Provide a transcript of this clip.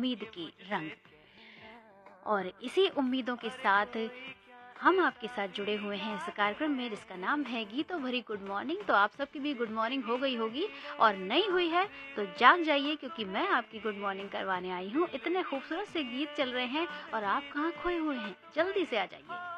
उम्मीद की रंग। और इसी उम्मीदों के साथ हम आपके साथ जुड़े हुए हैं इस कार्यक्रम में जिसका नाम है गीतों भरी गुड मॉर्निंग। तो आप सबकी भी गुड मॉर्निंग हो गई होगी, और नहीं हुई है तो जाग जाइए, क्योंकि मैं आपकी गुड मॉर्निंग करवाने आई हूँ। इतने खूबसूरत से गीत चल रहे हैं और आप कहाँ खोए हुए हैं, जल्दी से आ जाइए।